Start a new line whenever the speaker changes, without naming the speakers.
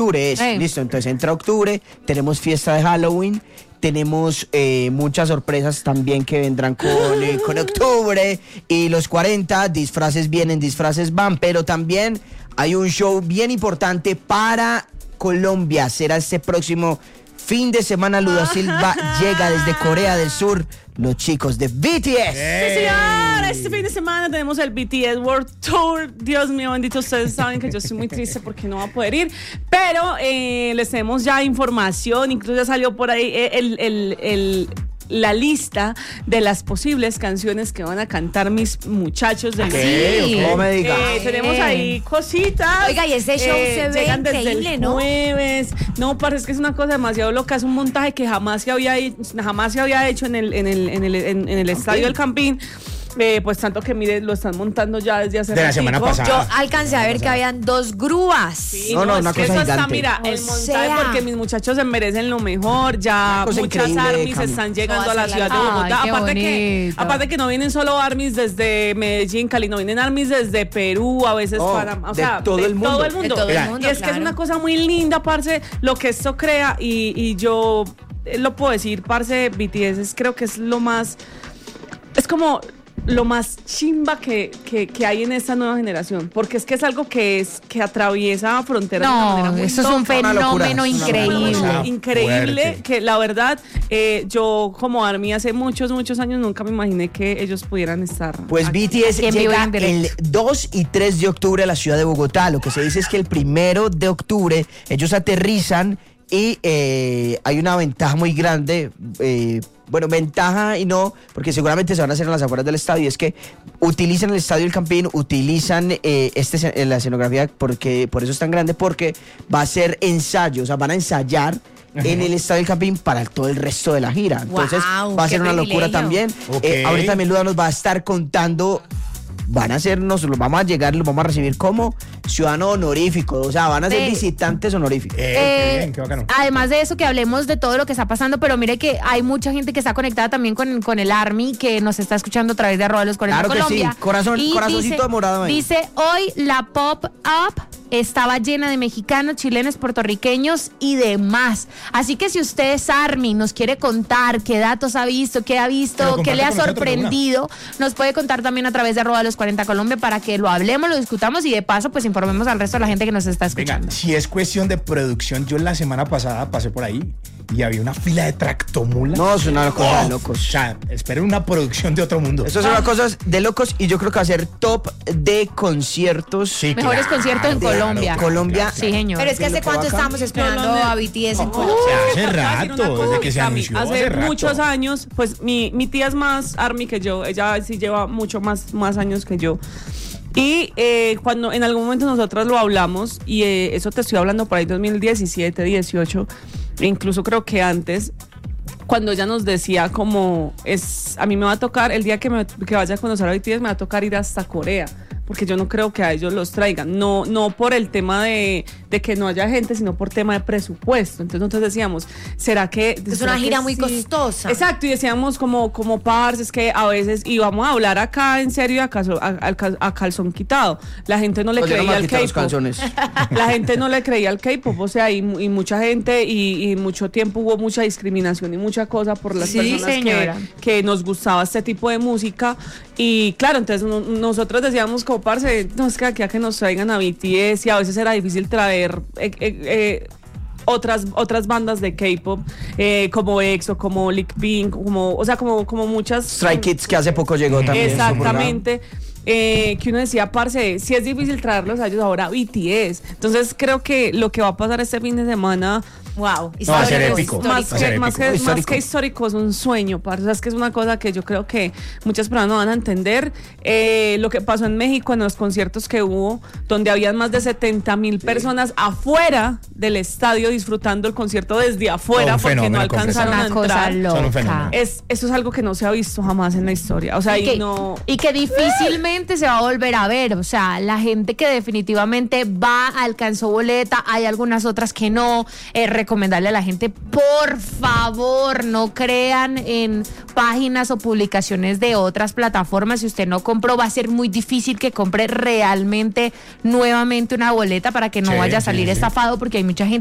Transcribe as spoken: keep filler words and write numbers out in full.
octubre es, hey. Listo, entonces entra octubre, tenemos fiesta de Halloween, tenemos eh, muchas sorpresas también que vendrán con, eh, con octubre, y los cuarenta, disfraces vienen, disfraces van, pero también hay un show bien importante para Colombia, será este próximo fin de semana. Luda Silva llega desde Corea del Sur, los chicos de B T S.
Sí, señor, este fin de semana tenemos el B T S World Tour. Dios mío, bendito, ustedes saben que yo estoy muy triste porque no va a poder ir, pero eh, les tenemos ya información, incluso ya salió por ahí el, el, el la lista de las posibles canciones que van a cantar mis muchachos del
sí, ¿cómo me digas?
Eh, tenemos ahí cositas.
Oiga, y ese show eh, se ve
llegan
increíble,
desde el
¿no?
jueves. No, parece que es una cosa demasiado loca, es un montaje que jamás se había jamás se había hecho en el en el en el en, en el estadio del Campín. Eh, pues tanto que mire, lo están montando ya desde hace
de la semana pasada.
Yo alcancé a ver que habían dos grúas.
Sí, no, no, no, una es cosa que eso gigante. Está, mira, o el montaje sea. Porque mis muchachos se merecen lo mejor. Ya muchas armies están llegando a la ciudad de Bogotá. Ay, aparte que, aparte que no vienen solo armies desde Medellín, Cali, no vienen armies desde Perú, a veces oh, para, o sea,
de todo
de
el mundo.
Todo el mundo.
Todo el mundo
y es
claro.
que es una cosa muy linda, parce, lo que esto crea, y, y yo lo puedo decir, parce, B T S es, creo que es lo más, es como lo más chimba que, que, que hay en esta nueva generación, porque es que es algo que es que atraviesa fronteras
no,
de una manera muy
eso
loca.
Es un fenómeno increíble,
una increíble fuerte. Que la verdad eh, yo como ARMY hace muchos muchos años nunca me imaginé que ellos pudieran estar.
Pues aquí. B T S llega el dos y tres de octubre a la ciudad de Bogotá. Lo que se dice es que el primero de octubre ellos aterrizan y eh, hay una ventaja muy grande. Eh, Bueno, ventaja y no, porque seguramente se van a hacer en las afueras del estadio, es que utilizan el estadio del Campín, utilizan eh, este, la escenografía, porque por eso es tan grande, porque va a ser ensayo, o sea, van a ensayar uh-huh. en el estadio del Campín para todo el resto de la gira. Entonces
wow,
va a ser una locura también.
Okay.
Eh, ahorita también Luda nos va a estar contando. Van a hacernos, los vamos a llegar, los vamos a recibir como ciudadano honorífico, o sea, van a ser sí. visitantes honoríficos.
Eh, eh, qué bien, qué bacano. Además de eso, que hablemos de todo lo que está pasando, pero mire que hay mucha gente que está conectada también con, con el ARMY, que nos está escuchando a través de arroba los cuarenta
claro
Colombia.
Que sí. Corazón,
y
corazoncito
dice,
morado ahí.
Dice, hoy la pop-up estaba llena de mexicanos, chilenos, puertorriqueños y demás. Así que si usted es ARMY, nos quiere contar qué datos ha visto, qué ha visto, qué le ha sorprendido, nos puede contar también a través de arroba los cuarenta Colombia para que lo hablemos, lo discutamos y de paso pues informemos al resto de la gente que nos está escuchando.
Venga, si es cuestión de producción, yo la semana pasada pasé por ahí y había una fila de tractomulas.
No, es una cosa
oh,
de locos.
O sea, esperen una producción de otro mundo.
Eso es una cosa de locos y yo creo que va a ser top de conciertos.
Sí, mejores claro, conciertos en
de
Colombia.
Colombia.
Claro, sí, señor. Pero es que hace cuánto estábamos esperando no, no, a B T S en
no,
Colombia.
O sea, hace rato, desde que se anunció.
Hace,
hace rato.
muchos años, pues mi, mi tía es más ARMY que yo. Ella sí lleva mucho más, más años que yo. Y eh, cuando en algún momento nosotros lo hablamos, y eh, eso te estoy hablando por ahí dos mil diecisiete, dieciocho, incluso creo que antes, cuando ella nos decía como, es a mí me va a tocar, el día que, me, que vaya a conocer a B T S, me va a tocar ir hasta Corea, porque yo no creo que a ellos los traigan, no, no por el tema de, de que no haya gente, sino por tema de presupuesto. Entonces nosotros decíamos, ¿será que...?
Es una gira
sí?
muy costosa.
Exacto, y decíamos como, como parce, es que a veces íbamos a hablar acá en serio a, caso, a, a, a calzón quitado. La gente no le
pues
creía al K-pop. La gente no le creía al K-pop, o sea, y, y mucha gente, y, y mucho tiempo hubo mucha discriminación y mucha cosa por las
sí,
personas que, que nos gustaba este tipo de música. Y claro, entonces no, nosotros decíamos como, parce, no, es que aquí a que nos traigan a B T S, y a veces era difícil traer eh, eh, eh, otras otras bandas de K-pop, eh, como EXO, como Lick Pink, como, o sea, como, como muchas...
Stray Kids, que hace poco llegó también.
Exactamente. Eh, que uno decía, parce, si es difícil traerlos a ellos ahora, B T S. Entonces creo que lo que va a pasar este fin de semana,
wow,
no, va a ser épico.
Más,
que,
ser
más,
épico.
Que,
más que histórico, es un sueño, parce. O sea, es que es una cosa que yo creo que muchas personas no van a entender. Eh, lo que pasó en México en los conciertos que hubo, donde habían más de setenta mil sí. personas afuera del estadio disfrutando el concierto desde afuera, oh, porque no alcanzaron a entrar.
Es,
eso es algo que no se ha visto jamás en la historia. O sea,
y, que,
y no.
Y que difícilmente seguramente se va a volver a ver, o sea, la gente que definitivamente va, alcanzó boleta, hay algunas otras que no, eh, recomendarle a la gente, por favor, no crean en páginas o publicaciones de otras plataformas. Si usted no compró, va a ser muy difícil que compre realmente nuevamente una boleta para que no
Sí,
vaya a
sí,
salir
sí.
estafado, porque hay mucha gente